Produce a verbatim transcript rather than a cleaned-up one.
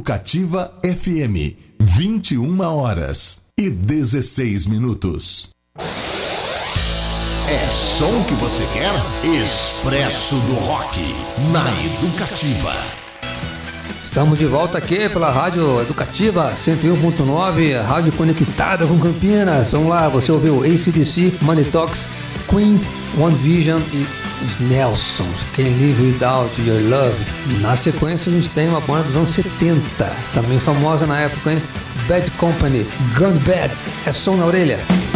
Educativa F M, vinte e uma horas e dezesseis minutos. É som que você quer? Expresso do Rock, na Educativa. Estamos de volta aqui pela Rádio Educativa cento e um ponto nove, a rádio conectada com Campinas. Vamos lá, você ouviu A C D C, Money Talks, Queen, One Vision e os Nelsons, Can't Live Without Your Love. Na sequência a gente tem uma banda dos anos setenta, também famosa na época, hein? Bad Company, Gone Bad, é som na orelha.